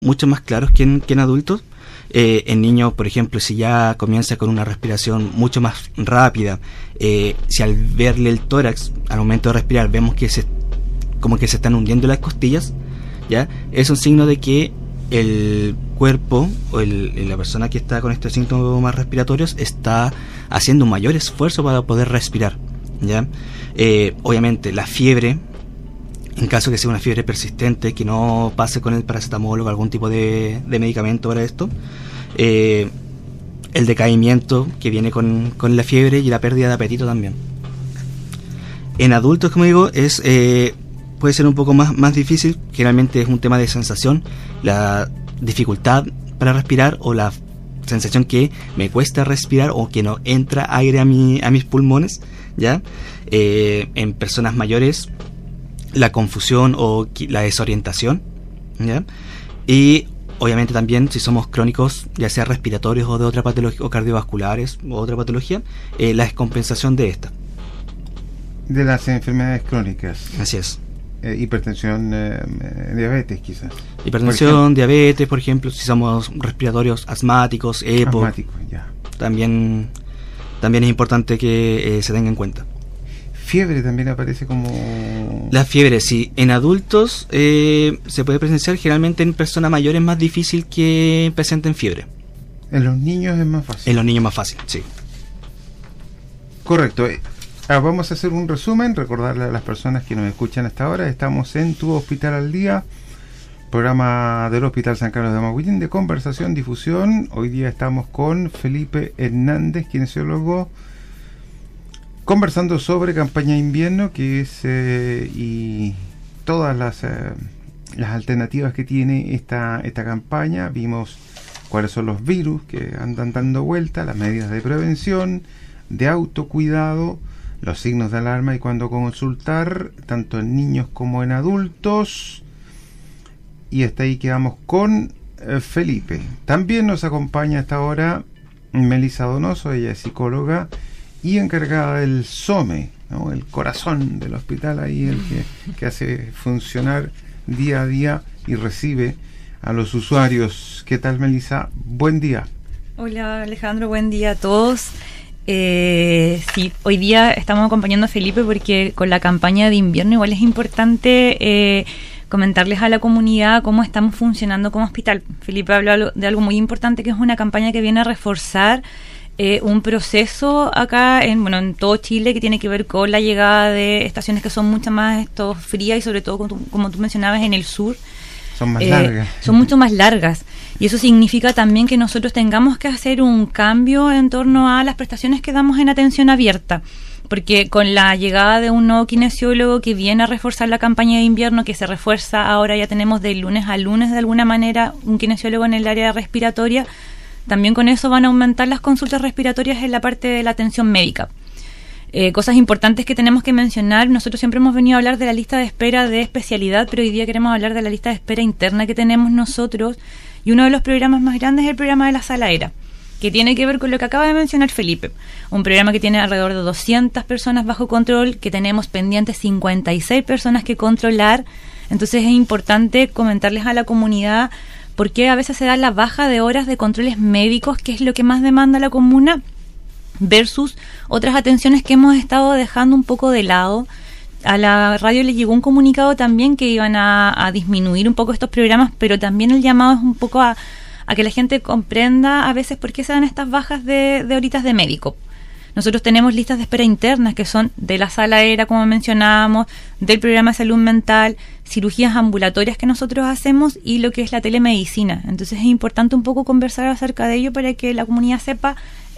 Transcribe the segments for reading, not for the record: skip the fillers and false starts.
mucho más claros que en adultos. En niños, por ejemplo, si ya comienza con una respiración mucho más rápida, si al verle el tórax, al momento de respirar, vemos que como que se están hundiendo las costillas, ¿ya? Es un signo de que el cuerpo o la persona que está con estos síntomas respiratorios está haciendo un mayor esfuerzo para poder respirar, ¿ya? Obviamente la fiebre, en caso que sea una fiebre persistente, que no pase con el paracetamol o algún tipo de medicamento para esto, el decaimiento que viene con la fiebre y la pérdida de apetito también. En adultos, como digo, puede ser un poco más difícil. Generalmente es un tema de sensación, la dificultad para respirar o la sensación que me cuesta respirar o que no entra aire a mis pulmones, ¿ya? En personas mayores, la confusión o la desorientación, ¿ya? Y obviamente también si somos crónicos, ya sea respiratorios o de otra patología, o cardiovasculares o otra patología, la descompensación de esta. De las enfermedades crónicas. Así es. Hipertensión, diabetes quizás. Hipertensión, diabetes, por ejemplo, si somos respiratorios asmáticos, EPO. Asmáticos, ya. También es importante que se tenga en cuenta. Fiebre también aparece como... La fiebre, sí. En adultos se puede presenciar, generalmente en personas mayores es más difícil que presenten fiebre. En los niños es más fácil. En los niños más fácil, sí. Correcto. Vamos a hacer un resumen, recordarle a las personas que nos escuchan hasta ahora, estamos en Tu Hospital al Día, programa del Hospital San Carlos de Maguillín de conversación, difusión. Hoy día estamos con Felipe Hernández, kinesiólogo, conversando sobre campaña de invierno, que es y todas las alternativas que tiene esta campaña. Vimos cuáles son los virus que andan dando vuelta, las medidas de prevención, de autocuidado, los signos de alarma y cuándo consultar, tanto en niños como en adultos. Y hasta ahí quedamos con Felipe. También nos acompaña hasta ahora Melissa Donoso, ella es psicóloga y encargada del SOME, ¿no? El corazón del hospital, ahí el que hace funcionar día a día y recibe a los usuarios. ¿Qué tal, Melissa? Buen día. Hola, Alejandro, buen día a todos. Sí, hoy día estamos acompañando a Felipe porque con la campaña de invierno igual es importante comentarles a la comunidad cómo estamos funcionando como hospital. Felipe habló de algo muy importante, que es una campaña que viene a reforzar un proceso acá en todo Chile, que tiene que ver con la llegada de estaciones que son mucho más frías y sobre todo, como tú mencionabas, en el sur. Son más largas. Son mucho más largas. Y eso significa también que nosotros tengamos que hacer un cambio en torno a las prestaciones que damos en atención abierta. Porque con la llegada de un nuevo kinesiólogo que viene a reforzar la campaña de invierno, que se refuerza ahora, ya tenemos de lunes a lunes de alguna manera un kinesiólogo en el área respiratoria, también con eso van a aumentar las consultas respiratorias en la parte de la atención médica. Cosas importantes que tenemos que mencionar: nosotros siempre hemos venido a hablar de la lista de espera de especialidad, pero hoy día queremos hablar de la lista de espera interna que tenemos nosotros, y uno de los programas más grandes es el programa de la sala ERA, que tiene que ver con lo que acaba de mencionar Felipe, un programa que tiene alrededor de 200 personas bajo control, que tenemos pendientes 56 personas que controlar. Entonces es importante comentarles a la comunidad por qué a veces se da la baja de horas de controles médicos, que es lo que más demanda la comuna, versus otras atenciones que hemos estado dejando un poco de lado. A la radio le llegó un comunicado también que iban a disminuir un poco estos programas, pero también el llamado es un poco a que la gente comprenda a veces por qué se dan estas bajas de horitas de médico. Nosotros tenemos listas de espera internas que son de la sala ERA, como mencionábamos, del programa de salud mental, cirugías ambulatorias que nosotros hacemos y lo que es la telemedicina. Entonces es importante un poco conversar acerca de ello para que la comunidad sepa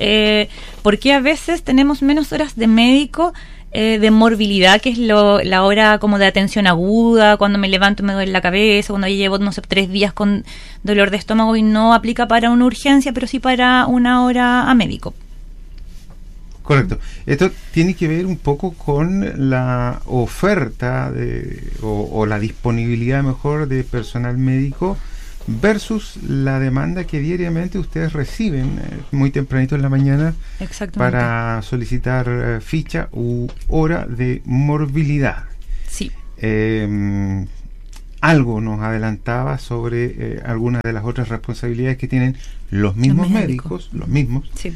por qué a veces tenemos menos horas de médico, de morbilidad, que es la hora como de atención aguda, cuando me levanto me duele la cabeza, cuando yo llevo, 3 días con dolor de estómago y no aplica para una urgencia, pero sí para una hora a médico. Correcto. Esto tiene que ver un poco con la oferta o la disponibilidad mejor de personal médico versus la demanda que diariamente ustedes reciben muy tempranito en la mañana para solicitar ficha u hora de morbilidad. Sí. algo nos adelantaba sobre algunas de las otras responsabilidades que tienen los mismos médicos, los mismos. Sí.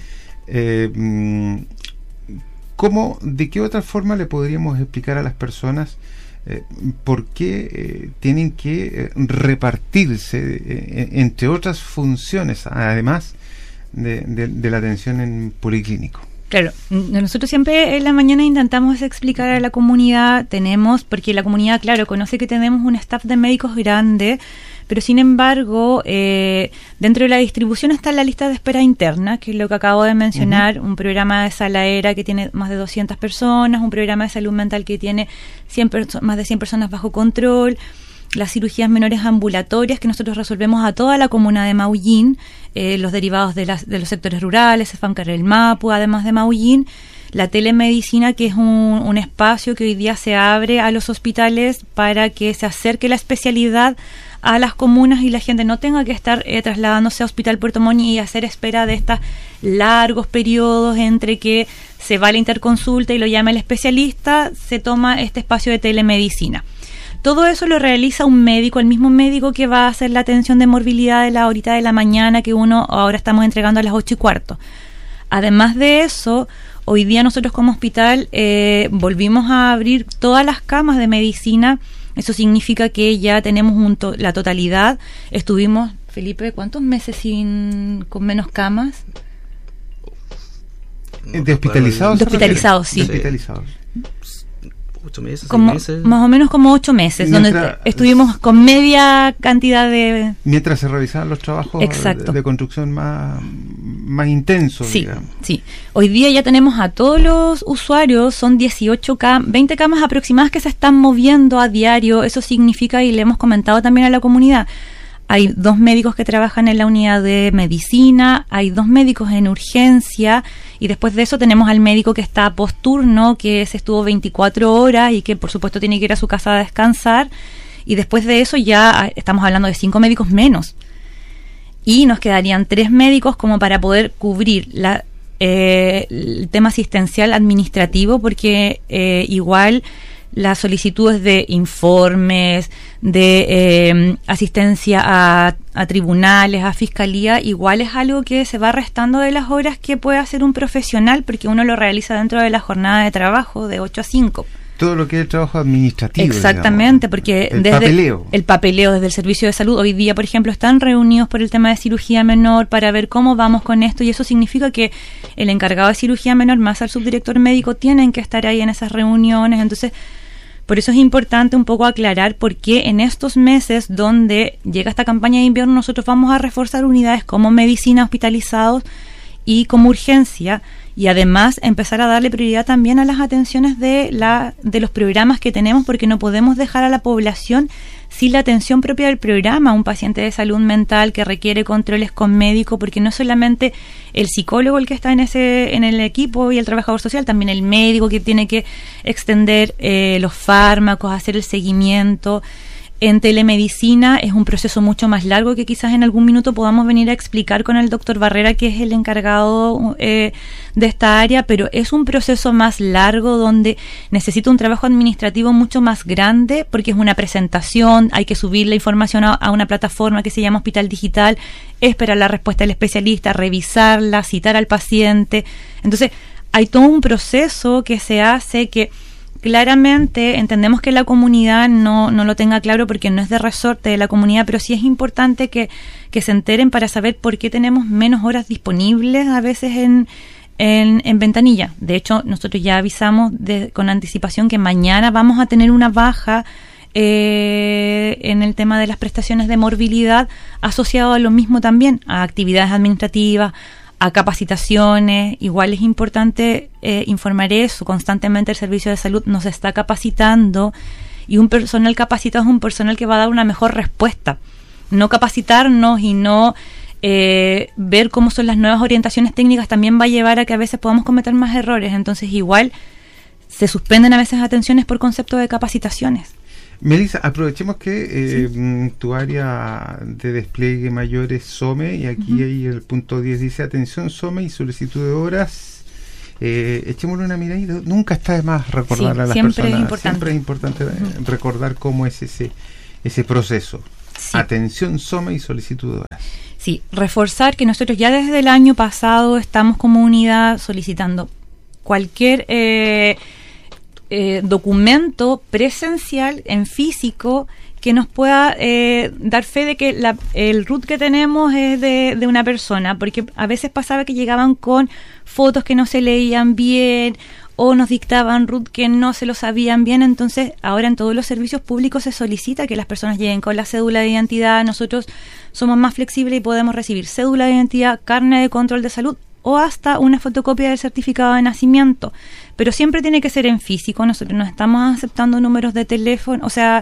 ¿De qué otra forma le podríamos explicar a las personas por qué tienen que repartirse entre otras funciones, además de la atención en policlínico? Claro, nosotros siempre en la mañana intentamos explicar a la comunidad, porque la comunidad, claro, conoce que tenemos un staff de médicos grande, pero sin embargo, dentro de la distribución está la lista de espera interna, que es lo que acabo de mencionar, un programa de sala aérea que tiene más de 200 personas, un programa de salud mental que tiene más de 100 personas bajo control, las cirugías menores ambulatorias que nosotros resolvemos a toda la comuna de Maullín, los derivados de los sectores rurales, Cefamcar el Mapu, además de Maullín, la telemedicina, que es un espacio que hoy día se abre a los hospitales para que se acerque la especialidad a las comunas y la gente no tenga que estar trasladándose a Hospital Puerto Montt y hacer espera de estos largos periodos entre que se va a la interconsulta y lo llama el especialista, se toma este espacio de telemedicina. Todo eso lo realiza un médico, el mismo médico que va a hacer la atención de morbilidad de la horita de la mañana que ahora estamos entregando a las 8:15. Además de eso, hoy día nosotros como hospital volvimos a abrir todas las camas de medicina. Eso significa que ya tenemos la totalidad. Estuvimos, Felipe, ¿cuántos meses con menos camas? ¿De hospitalizados? De hospitalizados, sí. De hospitalizados. 8 meses, 6 meses. Más o menos como 8 meses, donde estuvimos con media cantidad de... Mientras se realizaban los trabajos de construcción más intensos. Sí, digamos. Sí. Hoy día ya tenemos a todos los usuarios, son 20 camas aproximadas que se están moviendo a diario. Eso significa, y le hemos comentado también a la comunidad, hay 2 médicos que trabajan en la unidad de medicina, hay 2 médicos en urgencia, y después de eso tenemos al médico que está post turno, que se estuvo 24 horas y que por supuesto tiene que ir a su casa a descansar, y después de eso ya estamos hablando de 5 médicos menos. Y nos quedarían 3 médicos como para poder cubrir el tema asistencial administrativo, porque igual las solicitudes de informes, de asistencia a tribunales, a fiscalía, igual es algo que se va restando de las horas que puede hacer un profesional, porque uno lo realiza dentro de la jornada de trabajo de 8 a 5. Todo lo que es el trabajo administrativo. Exactamente, digamos, porque el papeleo desde el servicio de salud. Hoy día, por ejemplo, están reunidos por el tema de cirugía menor para ver cómo vamos con esto, y eso significa que el encargado de cirugía menor más al subdirector médico tienen que estar ahí en esas reuniones. Entonces, por eso es importante un poco aclarar por qué en estos meses donde llega esta campaña de invierno nosotros vamos a reforzar unidades como medicina, hospitalizados y como urgencia, y además empezar a darle prioridad también a las atenciones de los programas que tenemos, porque no podemos dejar a la población sin la atención propia del programa. Un paciente de salud mental que requiere controles con médico, porque no es solamente el psicólogo el que está en el equipo y el trabajador social, también el médico que tiene que extender los fármacos, hacer el seguimiento. En telemedicina es un proceso mucho más largo que quizás en algún minuto podamos venir a explicar con el doctor Barrera, que es el encargado de esta área, pero es un proceso más largo donde necesita un trabajo administrativo mucho más grande, porque es una presentación, hay que subir la información a una plataforma que se llama Hospital Digital, esperar la respuesta del especialista, revisarla, citar al paciente. Entonces hay todo un proceso que se hace que claramente entendemos que la comunidad no lo tenga claro, porque no es de resorte de la comunidad, pero sí es importante que se enteren para saber por qué tenemos menos horas disponibles a veces en ventanilla. De hecho, nosotros ya avisamos con anticipación que mañana vamos a tener una baja en el tema de las prestaciones de morbilidad, asociado a lo mismo también, a actividades administrativas, a capacitaciones. Igual es importante informar eso. Constantemente el servicio de salud nos está capacitando, y un personal capacitado es un personal que va a dar una mejor respuesta. No capacitarnos y no ver cómo son las nuevas orientaciones técnicas también va a llevar a que a veces podamos cometer más errores. Entonces igual se suspenden a veces atenciones por concepto de capacitaciones. Melissa, aprovechemos que tu área de despliegue mayor es SOME, y aquí hay el punto 10 dice atención SOME y solicitud de horas. Echémosle una mirada, y nunca está de más recordar a las personas. Siempre es importante recordar cómo es ese ese proceso. Sí. Atención, SOME y solicitud de horas. Sí, reforzar que nosotros ya desde el año pasado estamos como unidad solicitando cualquier documento presencial en físico que nos pueda dar fe de que el RUT que tenemos es de una persona, porque a veces pasaba que llegaban con fotos que no se leían bien o nos dictaban RUT que no se lo sabían bien. Entonces ahora en todos los servicios públicos se solicita que las personas lleguen con la cédula de identidad. Nosotros somos más flexibles y podemos recibir cédula de identidad, carnet de control de salud o hasta una fotocopia del certificado de nacimiento, pero siempre tiene que ser en físico. Nosotros no estamos aceptando números de teléfono, o sea,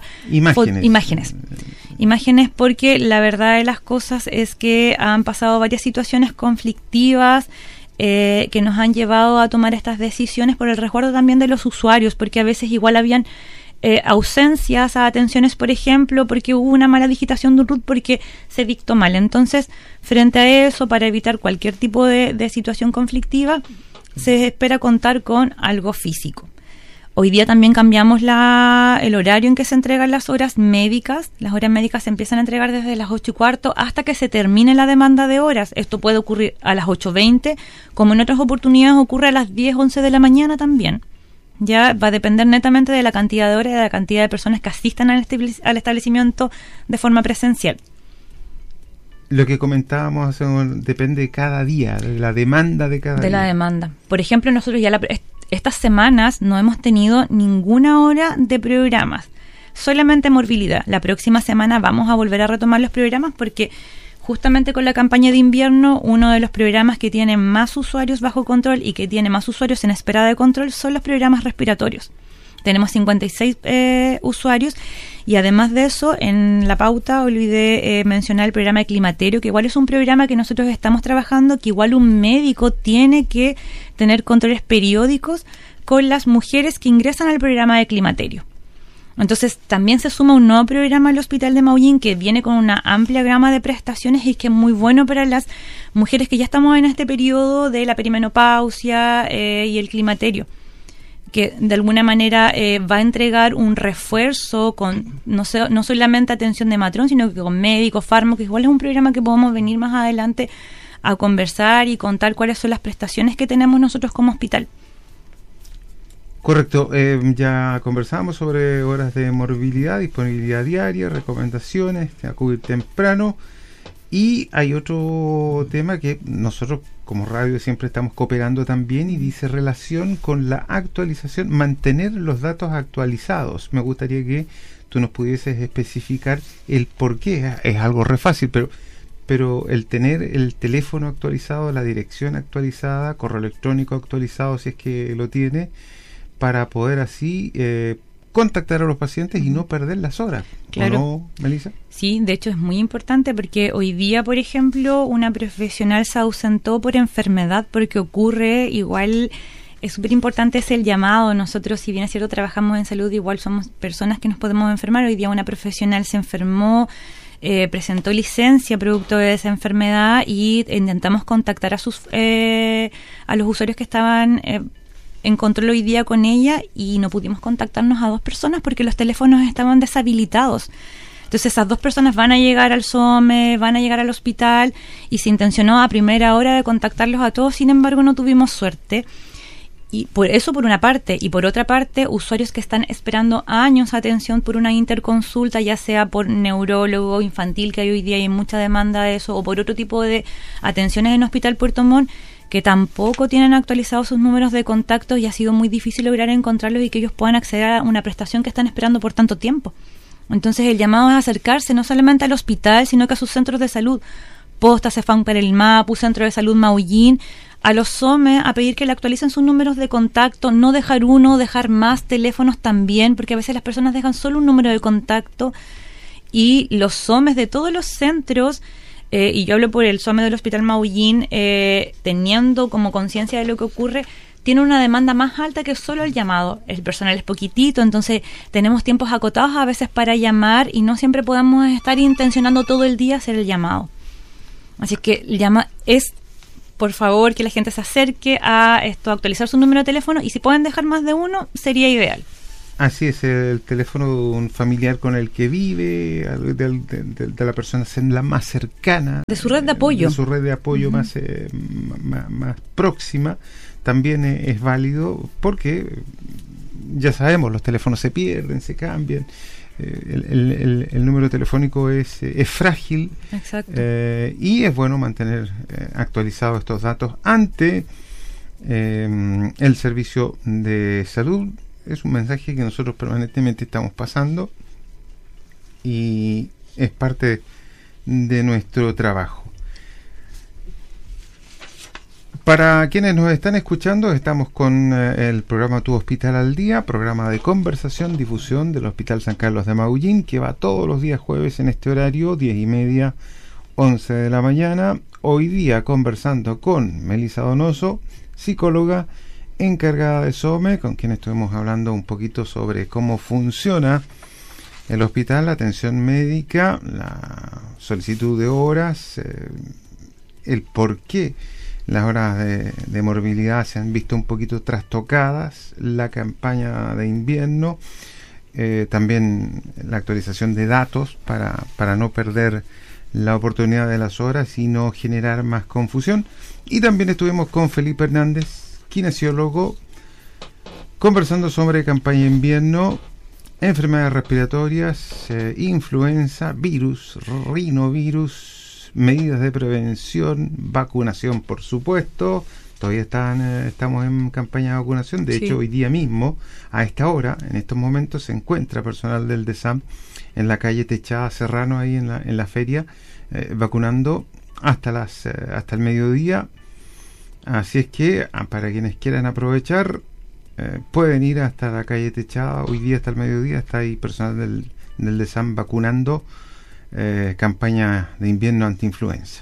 imágenes, porque la verdad de las cosas es que han pasado varias situaciones conflictivas que nos han llevado a tomar estas decisiones por el resguardo también de los usuarios, porque a veces igual habían ausencias a atenciones, por ejemplo, porque hubo una mala digitación de un RUT porque se dictó mal. Entonces, frente a eso, para evitar cualquier tipo de situación conflictiva, se espera contar con algo físico. Hoy día también cambiamos el horario en que se entregan las horas médicas. Las horas médicas se empiezan a entregar desde las 8:15 hasta que se termine la demanda de horas. Esto puede ocurrir a las 8:20, como en otras oportunidades ocurre a las 10, 11 de la mañana también. Ya va a depender netamente de la cantidad de horas y de la cantidad de personas que asistan al establecimiento de forma presencial. Lo que comentábamos depende de cada día, de la demanda de cada día. De la demanda. Por ejemplo, nosotros ya estas semanas no hemos tenido ninguna hora de programas, solamente morbilidad. La próxima semana vamos a volver a retomar los programas porque justamente con la campaña de invierno, uno de los programas que tiene más usuarios bajo control y que tiene más usuarios en espera de control son los programas respiratorios. Tenemos 56 usuarios y además de eso, en la pauta olvidé mencionar el programa de climaterio, que igual es un programa que nosotros estamos trabajando, que igual un médico tiene que tener controles periódicos con las mujeres que ingresan al programa de climaterio. Entonces también se suma un nuevo programa al Hospital de Maullín que viene con una amplia gama de prestaciones y que es muy bueno para las mujeres que ya estamos en este periodo de la perimenopausia y el climaterio, que de alguna manera va a entregar un refuerzo con no solamente atención de matrón, sino que con médicos, fármacos. Igual es un programa que podemos venir más adelante a conversar y contar cuáles son las prestaciones que tenemos nosotros como hospital. Correcto, ya conversamos sobre horas de morbilidad, disponibilidad diaria, recomendaciones, acudir temprano, y hay otro tema que nosotros como radio siempre estamos cooperando también y dice relación con la actualización, mantener los datos actualizados. Me gustaría que tú nos pudieses especificar el por qué. Es algo re fácil, pero el tener el teléfono actualizado, la dirección actualizada, correo electrónico actualizado si es que lo tiene, para poder así contactar a los pacientes y no perder las horas. Claro. ¿O no, Melissa? Sí, de hecho es muy importante porque hoy día, por ejemplo, una profesional se ausentó por enfermedad, porque ocurre, igual es súper importante es el llamado. Nosotros, si bien es cierto, trabajamos en salud, igual somos personas que nos podemos enfermar. Hoy día una profesional se enfermó, presentó licencia producto de esa enfermedad y intentamos contactar a los usuarios que estaban en control hoy día con ella y no pudimos contactarnos a 2 personas porque los teléfonos estaban deshabilitados. Entonces esas 2 personas van a llegar al SOME, van a llegar al hospital y se intencionó a primera hora de contactarlos a todos, sin embargo no tuvimos suerte. Y por eso por una parte, y por otra parte usuarios que están esperando años atención por una interconsulta, ya sea por neurólogo infantil, que hoy día hay mucha demanda de eso, o por otro tipo de atenciones en Hospital Puerto Montt, que tampoco tienen actualizados sus números de contacto y ha sido muy difícil lograr encontrarlos y que ellos puedan acceder a una prestación que están esperando por tanto tiempo. Entonces el llamado es acercarse no solamente al hospital, sino que a sus centros de salud, Posta, Cefam Perel Mapu, Centro de Salud Maullín, a los SOME, a pedir que le actualicen sus números de contacto, no dejar uno, dejar más teléfonos también, porque a veces las personas dejan solo un número de contacto y los SOMEs de todos los centros, y yo hablo por el SOME del Hospital Maullín, teniendo como conciencia de lo que ocurre, tiene una demanda más alta que solo el llamado. El personal es poquitito, entonces tenemos tiempos acotados a veces para llamar y no siempre podemos estar intencionando todo el día hacer el llamado. Así que por favor, que la gente se acerque a actualizar su número de teléfono y si pueden dejar más de uno, sería ideal. Así es, el teléfono de un familiar con el que vive, de la persona la más cercana. De su red de apoyo. De su red de apoyo más próxima, también es válido, porque ya sabemos, los teléfonos se pierden, se cambian. El número telefónico es frágil. Exacto. Y es bueno mantener actualizados estos datos ante el servicio de salud. Es un mensaje que nosotros permanentemente estamos pasando y es parte de nuestro trabajo. Para quienes nos están escuchando, estamos con el programa Tu Hospital al Día, programa de conversación, difusión del Hospital San Carlos de Maullín, que va todos los días jueves en este horario, 10:30, 11 de la mañana. Hoy día conversando con Melissa Donoso, psicóloga encargada de SOME, con quien estuvimos hablando un poquito sobre cómo funciona el hospital, la atención médica, la solicitud de horas, el por qué las horas de morbilidad se han visto un poquito trastocadas, la campaña de invierno, también la actualización de datos para no perder la oportunidad de las horas y no generar más confusión. Y también estuvimos con Felipe Hernández, kinesiólogo, conversando sobre campaña de invierno, enfermedades respiratorias, influenza, virus, rinovirus, medidas de prevención, vacunación, por supuesto. Todavía estamos en campaña de vacunación. De hecho, hoy día mismo, a esta hora, en estos momentos, se encuentra personal del DESAM en la calle Techada Serrano, ahí en la feria, vacunando hasta el mediodía. Así es que, para quienes quieran aprovechar, pueden ir hasta la calle Techada. Hoy día hasta el mediodía está ahí personal del DESAM vacunando, campaña de invierno anti-influenza.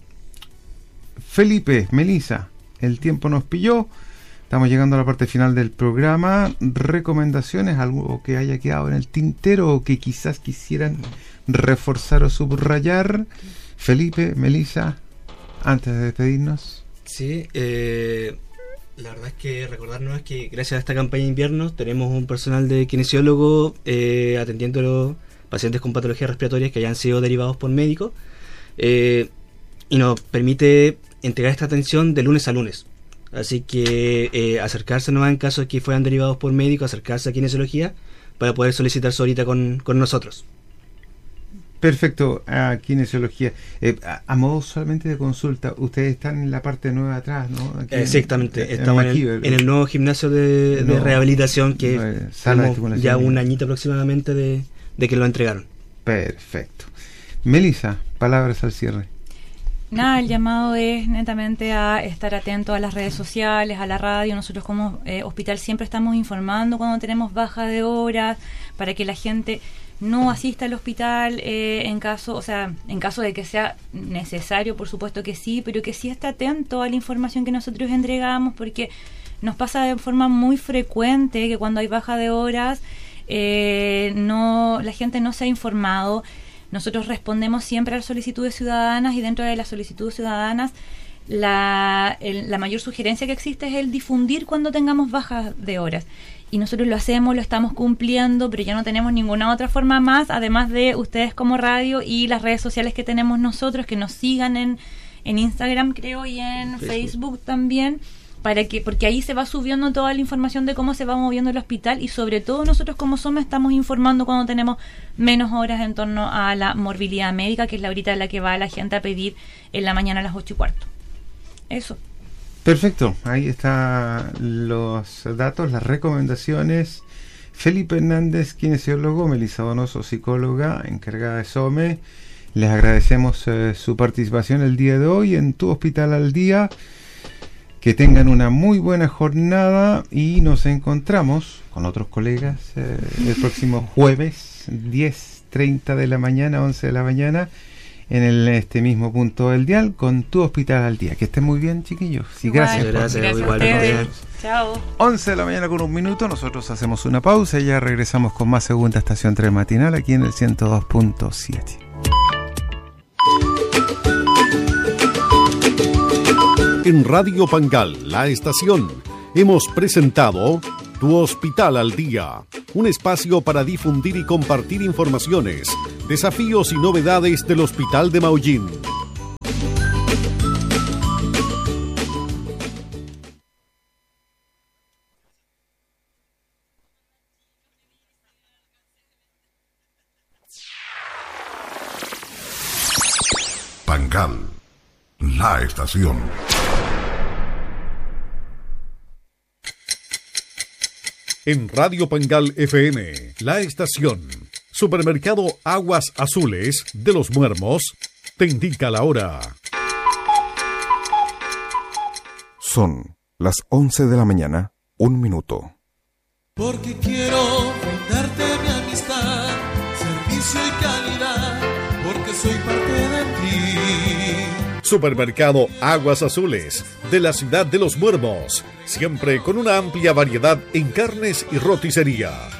Felipe, Melissa, el tiempo nos pilló. Estamos llegando a la parte final del programa. ¿Recomendaciones? ¿Algo que haya quedado en el tintero o que quizás quisieran reforzar o subrayar? Felipe, Melissa, antes de despedirnos. Sí, la verdad es que recordarnos que gracias a esta campaña de invierno tenemos un personal de kinesiólogo atendiendo a los pacientes con patologías respiratorias que hayan sido derivados por médicos, y nos permite entregar esta atención de lunes a lunes. Así que acercarse nomás en caso de que fueran derivados por médicos, acercarse a kinesiología para poder solicitar su horita con nosotros. Perfecto, a kinesiología. A modo solamente de consulta, ustedes están en la parte nueva atrás, ¿no? Aquí exactamente, estamos en el nuevo gimnasio de rehabilitación que tenemos ya un añito aproximadamente de que lo entregaron. Perfecto. Melissa, palabras al cierre. Nada, el llamado es netamente a estar atento a las redes sociales, a la radio. Nosotros como hospital siempre estamos informando cuando tenemos baja de horas, para que la gente no asista al hospital en caso de que sea necesario, por supuesto que sí, pero que sí esté atento a la información que nosotros entregamos, porque nos pasa de forma muy frecuente que cuando hay baja de horas la gente no se ha informado. Nosotros respondemos siempre a las solicitudes ciudadanas, y dentro de las solicitudes ciudadanas la mayor sugerencia que existe es el difundir cuando tengamos bajas de horas. Y nosotros lo hacemos, lo estamos cumpliendo, pero ya no tenemos ninguna otra forma más, además de ustedes como radio y las redes sociales que tenemos nosotros, que nos sigan en Instagram, creo, y en Facebook también, porque ahí se va subiendo toda la información de cómo se va moviendo el hospital, y sobre todo nosotros como SOME estamos informando cuando tenemos menos horas en torno a la morbilidad médica, que es la horita en la que va la gente a pedir en la mañana a las 8:15. Eso. Perfecto, ahí están los datos, las recomendaciones. Felipe Hernández, kinesiólogo, Melissa Donoso, psicóloga, encargada de SOME. Les agradecemos su participación el día de hoy en Tu Hospital al Día. Que tengan una muy buena jornada y nos encontramos con otros colegas el próximo jueves, 10:30 de la mañana, 11 de la mañana, en este mismo punto del dial, con Tu Hospital al Día. Que estén muy bien, chiquillos. Sí, gracias. Gracias. Chao. 11 de la mañana con un minuto, nosotros hacemos una pausa y ya regresamos con más Segunda Estación 3 Matinal aquí en el 102.7. En Radio Pangal, la estación, hemos presentado Tu Hospital al Día, un espacio para difundir y compartir informaciones, desafíos y novedades del Hospital de Maullín. Pangal, la estación. En Radio Pangal FM, la estación, Supermercado Aguas Azules de Los Muermos, te indica la hora. Son las 11 de la mañana, 1 minuto. Porque quiero brindarte mi amistad, servicio y calidad, porque soy parte de ti. Supermercado Aguas Azules de la ciudad de Los Muermos, siempre con una amplia variedad en carnes y roticería.